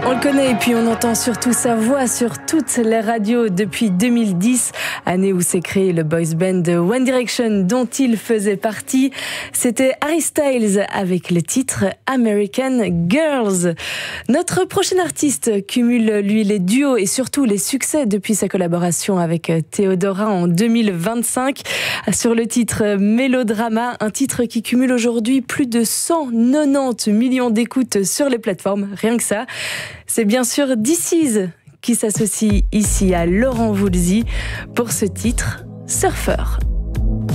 On le connaît et puis on entend surtout sa voix sur toutes les radios depuis 2010, année où s'est créé le boys band One Direction dont il faisait partie. C'était Harry Styles avec le titre American Girls. Notre prochain artiste cumule lui les duos et surtout les succès depuis sa collaboration avec Theodora en 2025 sur le titre Mélodrama, un titre qui cumule aujourd'hui plus de 190 millions d'écoutes sur les plateformes, rien que ça. C'est bien sûr This Is qui s'associe ici à Laurent Voulzy pour ce titre Surfer.